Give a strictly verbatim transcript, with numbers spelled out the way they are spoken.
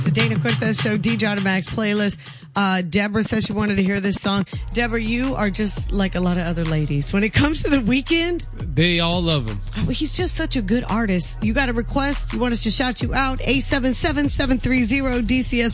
The Dana Cortez Show, D J Max playlist. Uh, Deborah says she wanted to hear this song. Deborah, you are just like a lot of other ladies. When it comes to The Weeknd, they all love him. Oh, he's just such a good artist. You got a request? You want us to shout you out? eight seven seven, seven three zero, D C S